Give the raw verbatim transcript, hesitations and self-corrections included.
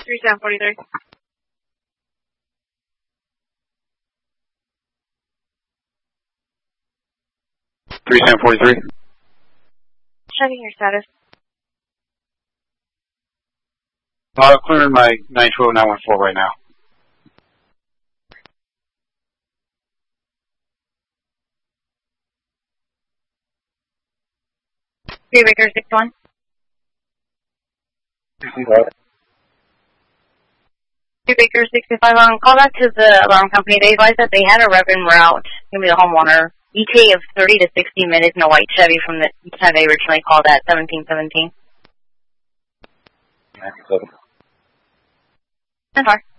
three seven four three. three seven four three. Checking your status. Uh, clearing my nine two zero nine one four right now. three Baker six one. three Baker sixty-five on. Call back to the alarm company. They advised that they had a rev en route. Give me the homeowner. E T A of thirty to sixty minutes in a white Chevy from the time they originally called at seventeen seventeen. That's good. That's far.